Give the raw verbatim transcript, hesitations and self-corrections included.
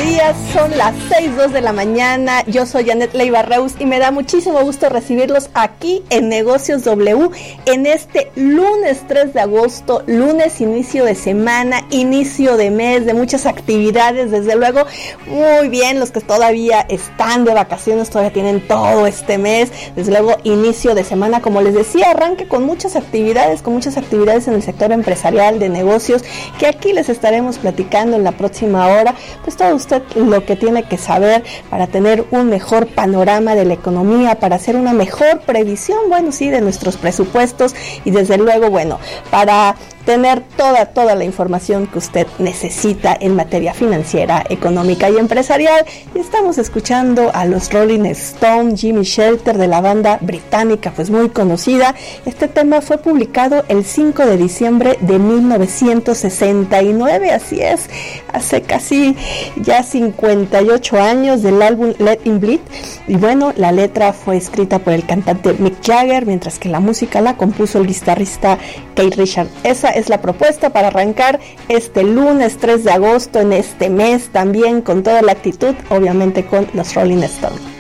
días, son las seis dos de la mañana. Yo soy Janet Leiva Reus y me da muchísimo gusto recibirlos aquí en Negocios W en este lunes tres de agosto, lunes inicio de semana, inicio de mes, de muchas actividades, desde luego. Muy bien, los que todavía están de vacaciones, todavía tienen todo este mes, desde luego inicio de semana, como les decía, arranque con muchas actividades, con muchas actividades en el sector empresarial, de negocios, que aquí les estaremos platicando en la próxima hora, pues todo usted lo que tiene que saber para tener un mejor panorama de la economía, para hacer una mejor previsión, bueno, sí, de nuestros presupuestos y desde luego, bueno, para tener toda, toda la información que usted necesita en materia financiera, económica y empresarial. Y estamos escuchando a los Rolling Stones, Jimmy Shelter, de la banda británica, pues muy conocida. Este tema fue publicado el cinco de diciembre de mil novecientos sesenta y nueve, así es, hace casi ya cincuenta y ocho años del álbum Let It Bleed. Y bueno, la letra fue escrita por el cantante Mick Jagger, mientras que la música la compuso el guitarrista Keith Richards. Esa es la propuesta para arrancar este lunes tres de agosto, en este mes también con toda la actitud, obviamente con los Rolling Stones.